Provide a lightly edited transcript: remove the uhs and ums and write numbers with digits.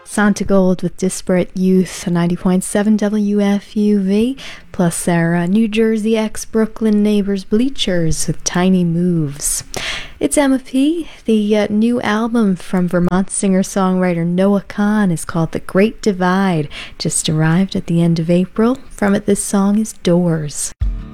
Santa Gold with Disparate Youth, 90.7 WFUV, plus our New Jersey ex-Brooklyn neighbors Bleachers with Tiny Moves. It's Emma P. The new album from Vermont singer-songwriter Noah Kahan is called The Great Divide. Just arrived at the end of April. From it, this song is Doors.